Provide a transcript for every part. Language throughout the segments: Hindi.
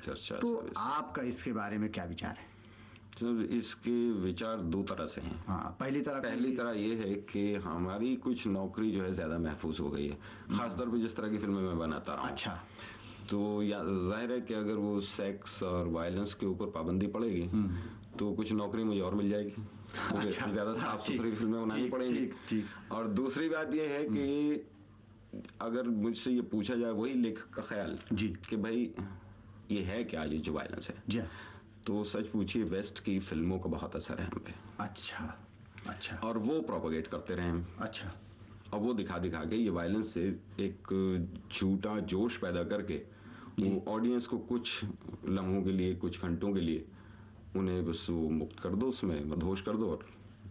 चर्चा। तो आपका इसके बारे में क्या विचार है? सर इसके विचार दो तरह से हैं। हाँ, पहली तरह ये है कि हमारी कुछ नौकरी जो है ज्यादा महफूज हो गई है, खासतौर पे जिस तरह की फिल्में मैं बनाता रहा हूँ। अच्छा। तो जाहिर है कि अगर वो सेक्स और वायलेंस के ऊपर पाबंदी पड़ेगी तो कुछ नौकरी मुझे और मिल जाएगी। अच्छा, ज्यादा साफ सुथरी फिल्में बनानी पड़ेंगी। और दूसरी बात ये है कि अगर मुझसे ये पूछा जाए, वही लेखक का ख्याल जी कि भाई ये है क्या, ये जो वायलेंस है जी, तो सच पूछिए वेस्ट की फिल्मों का बहुत असर है हम पे। अच्छा अच्छा। और वो प्रोपोगेट करते रहे हम। अच्छा। और वो दिखा दिखा के ये वायलेंस से एक झूठा जोश पैदा करके वो ऑडियंस को कुछ लम्हों के लिए, कुछ घंटों के लिए उन्हें बस वो मुक्त कर दो, उसमें मदहोश कर दो और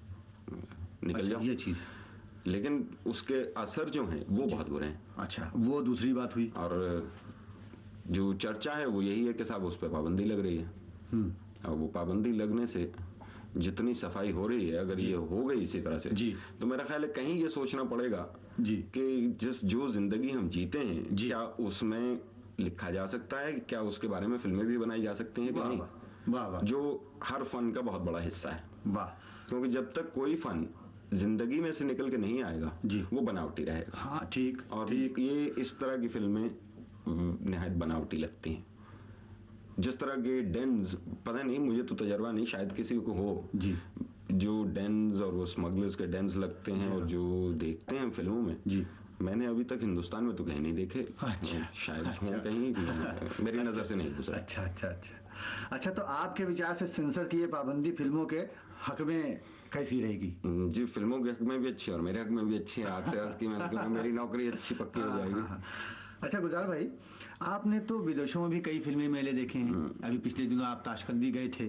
निकल जाओ। ये चीज, लेकिन उसके असर जो हैं वो बहुत बुरे हैं। अच्छा, वो दूसरी बात हुई। और जो चर्चा है वो यही है कि साहब उस पर पाबंदी लग रही है। और वो पाबंदी लगने से जितनी सफाई हो रही है, अगर ये हो गई इसी तरह से जी, तो मेरा ख्याल है कहीं ये सोचना पड़ेगा जी कि जो जिंदगी हम जीते हैं क्या उसमें लिखा जा सकता है, क्या उसके बारे में फिल्में भी बनाई जा सकती हैं कि नहीं। वाह वाह, जो हर फन का बहुत बड़ा हिस्सा है। वाह। क्योंकि जब तक कोई फन जिंदगी में से निकल के नहीं आएगा जी, वो बनावटी रहेगा। हाँ ठीक। और ये इस तरह की फिल्में निहायत बनावटी लगती हैं। जिस तरह के डेन्स, पता नहीं, मुझे तो तजर्बा नहीं, शायद किसी को हो जी, जो डेन्स और वो स्मगलर्स के डेन्स लगते हैं और जो देखते हैं फिल्मों में जी, मैंने अभी तक हिंदुस्तान में तो कहीं नहीं देखे। अच्छा, शायद हो कहीं, मेरी नजर से नहीं गुजरा। अच्छा अच्छा अच्छा अच्छा। तो आपके विचार से सेंसर की ये पाबंदी फिल्मों के हक में कैसी रहेगी? जी, फिल्मों के हक में भी अच्छी और मेरे हक में भी अच्छी है। आज की मेरी नौकरी अच्छी पक्की हो जाएगी। अच्छा गुलजार भाई, आपने तो विदेशों में भी कई फिल्मी मेले देखे हैं। अभी पिछले दिनों आप ताशकंद भी गए थे।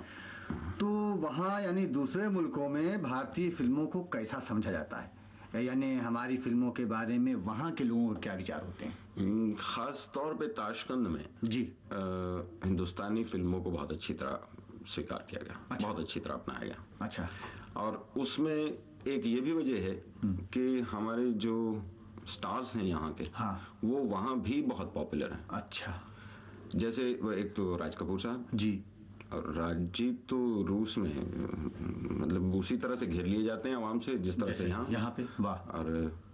तो वहाँ यानी दूसरे मुल्कों में भारतीय फिल्मों को कैसा समझा जाता है, यानी हमारी फिल्मों के बारे में वहाँ के लोगों के क्या विचार होते हैं? खास तौर पे ताशकंद में जी हिंदुस्तानी फिल्मों को बहुत अच्छी तरह स्वीकार किया गया। अच्छा। बहुत अच्छी तरह अपनाया गया। अच्छा। और उसमें एक ये भी वजह है कि हमारे जो स्टार्स हैं यहाँ के, हाँ, वो वहाँ भी बहुत पॉपुलर हैं। अच्छा। जैसे एक तो राज कपूर साहब जी, और राजजीत तो रूस में मतलब उसी तरह से घेर लिए जाते हैं आवाम से जिस तरह से यहाँ पे। वाह। और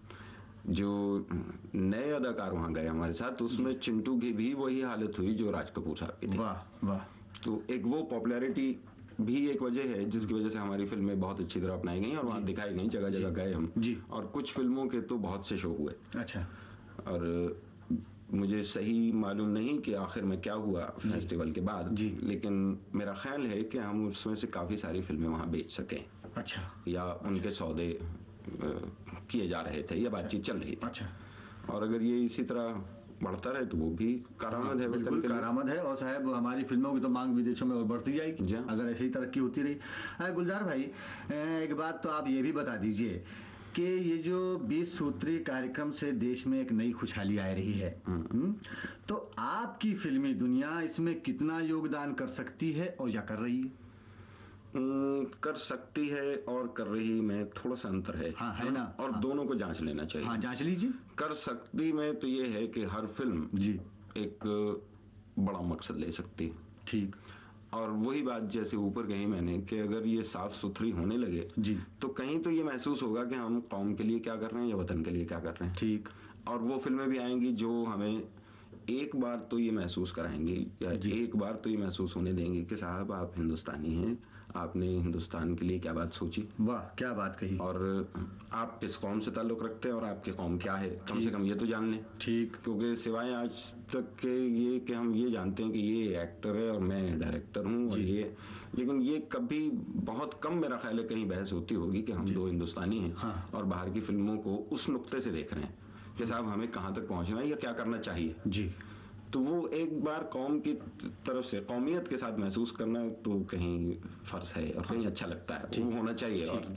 जो नए अदाकार वहाँ गए हमारे साथ, तो उसमें चिंटू की भी वही हालत हुई जो राज कपूर साहब की थी। वाह वाह। तो एक वो पॉपुलैरिटी भी एक वजह है जिसकी वजह से हमारी फिल्में बहुत अच्छी तरह अपनाई गई और वहाँ दिखाई गई। जगह जगह गए हम जी, और कुछ फिल्मों के तो बहुत से शो हुए। अच्छा। और मुझे सही मालूम नहीं कि आखिर में क्या हुआ फेस्टिवल के बाद जी, लेकिन मेरा ख्याल है कि हम उसमें से काफी सारी फिल्में वहाँ बेच सकें। अच्छा। या उनके सौदे किए जा रहे थे या बातचीत चल रही थी। अच्छा। और अगर ये इसी तरह बढ़ता रहे तो वो भी करामद है। बिल्कुल करामद है। और साहब हमारी फिल्मों की तो मांग विदेशों में और बढ़ती जाएगी अगर ऐसे ही तरक्की होती रही। गुलजार भाई, एक बात तो आप ये भी बता दीजिए कि ये जो 20 सूत्री कार्यक्रम से देश में एक नई खुशहाली आ रही है, तो आपकी फिल्मी दुनिया इसमें कितना योगदान कर सकती है और या कर रही है? कर सकती है और कर रही में थोड़ा सा अंतर है। हाँ, है ना। और दोनों को जांच लेना चाहिए। हाँ, जांच लीजिए। कर सकती में तो ये है कि हर फिल्म जी एक बड़ा मकसद ले सकती है। ठीक। और वही बात जैसे ऊपर कही मैंने कि अगर ये साफ सुथरी होने लगे जी, तो कहीं तो ये महसूस होगा कि हम कौम के लिए क्या कर रहे हैं या वतन के लिए क्या कर रहे हैं। ठीक। और वो फिल्में भी आएंगी जो हमें एक बार तो ये महसूस कराएंगी या एक बार तो ये महसूस होने देंगे कि साहब आप हिंदुस्तानी हैं, आपने हिंदुस्तान के लिए क्या बात सोची। वाह, क्या बात कही। और आप किस कौम से ताल्लुक रखते हैं और आपकी कौम क्या है, कम से कम ये तो जान लें। ठीक। क्योंकि सिवाय आज तक के ये कि हम ये जानते हैं कि ये एक्टर है और मैं डायरेक्टर हूँ और ये, लेकिन ये कभी बहुत कम मेरा ख्याल है कहीं बहस होती होगी कि हम दो हिंदुस्तानी हैं। हाँ। और बाहर की फिल्मों को उस नुक्ते से देख रहे हैं कि साहब हमें कहाँ तक पहुंचना है या क्या करना चाहिए जी। तो वो एक बार कौम की तरफ से कौमियत के साथ महसूस करना तो कहीं फर्ज है और कहीं अच्छा लगता है, वो होना चाहिए। और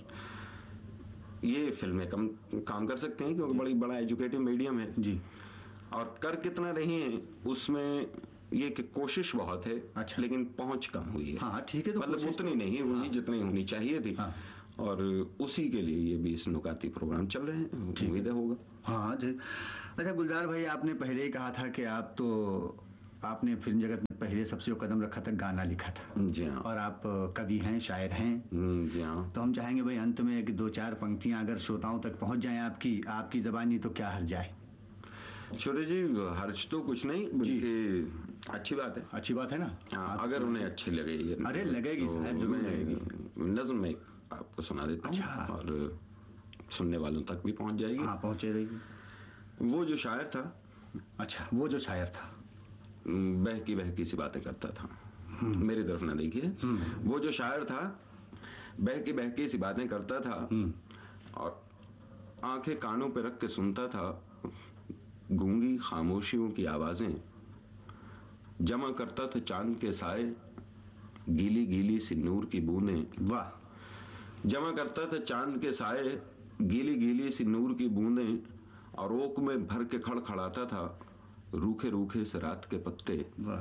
ये फिल्में कम काम कर सकते हैं क्योंकि बड़ा एजुकेटिव मीडियम है जी। और कर कितना रही है उसमें ये कि कोशिश बहुत है। अच्छा। लेकिन पहुंच कम हुई है। हाँ ठीक है, तो मतलब उतनी नहीं हुई जितनी होनी चाहिए थी। हाँ। और उसी के लिए ये 20 नुकाती प्रोग्राम चल रहे हैं, उम्मीद होगा। हाँ जी। अच्छा गुलजार भाई, आपने पहले ही कहा था कि आप तो आपने फिल्म जगत में पहले सबसे जो कदम रखा था, गाना लिखा था। जी हाँ। और आप कवि हैं, शायर हैं। जी हाँ। तो हम चाहेंगे भाई अंत में एक 2-4 पंक्तियां अगर श्रोताओं तक पहुंच जाएं आपकी ज़बानी, तो क्या हर्ज जाए। छोटे जी, हर्ज तो कुछ नहीं, बल्कि अच्छी बात है। अच्छी बात है ना। हाँ, अगर उन्हें अच्छी लगेगी। अरे लगेगी साहब, जरूर लगेगी। नज़्म में आपको सुना देता हूँ। अच्छा। और सुनने वालों तक भी पहुंच जाएगी। हाँ, पहुंचे रहेगी। वो जो शायर था। अच्छा, वो जो शायर था, बहकी बहकी सी बातें करता था। मेरी तरफ ना देखिए। वो जो शायर था, बहकी बहकी सी बातें करता था, और आंखें कानों पे रख के सुनता था गूंगी खामोशियों की आवाजें। जमा करता था चांद के साए, गीली गीली सी नूर की बूंदें। वाह। जमा करता था चांद के साए, गीली गीली सी नूर की बूंदें, और ओक में भर के खड़खड़ाता था रूखे रूखे से रात के पत्ते।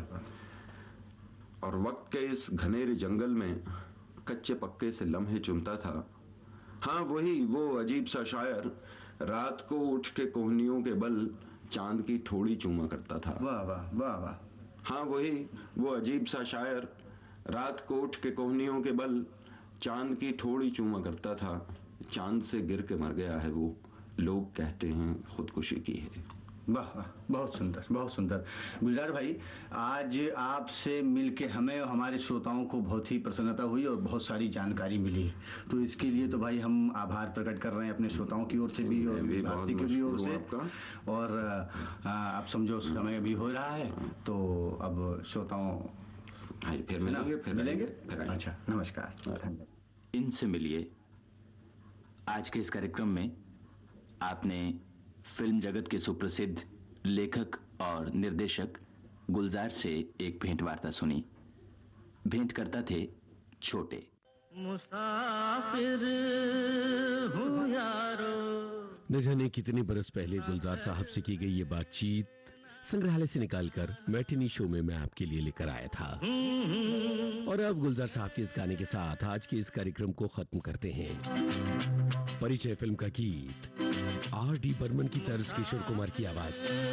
और वक्त के इस घनेरे जंगल में कच्चे पक्के से लम्हे चुनता था। हाँ, वही वो अजीब सा शायर, रात को उठ के कोहनियों के बल चांद की ठोड़ी चूमा करता था। वाह वाह वाह वाह। हाँ, वही वो अजीब सा शायर, रात को उठ के कोहनियों के बल चांद की ठोड़ी चूमा करता था। चांद से गिर के मर गया है वो, लोग कहते हैं खुदकुशी की है। वाह वाह, बहुत सुंदर, बहुत सुंदर। गुलजार भाई, आज आपसे मिलके हमें और हमारे श्रोताओं को बहुत ही प्रसन्नता हुई और बहुत सारी जानकारी मिली। तो इसके लिए तो भाई हम आभार प्रकट कर रहे हैं अपने श्रोताओं की ओर से भी और भारती की भी ओर से। और आप समझो समय भी हो रहा है, तो अब श्रोताओं फिर मिलेंगे। अच्छा, नमस्कार। इनसे मिलिए। आज के इस कार्यक्रम में आपने फिल्म जगत के सुप्रसिद्ध लेखक और निर्देशक गुलजार से एक भेंट वार्ता सुनी। भेंट करता थे छोटे। मुसाफिर हूँ यारो। न जाने कितने बरस पहले गुलजार साहब से की गई ये बातचीत संग्रहालय से निकालकर मैटिनी शो में मैं आपके लिए लेकर आया था। और अब गुलजार साहब के इस गाने के साथ आज के इस कार्यक्रम को खत्म करते हैं। परिचय फिल्म का गीत R.D. बर्मन की तर्ज किशोर कुमार की आवाज।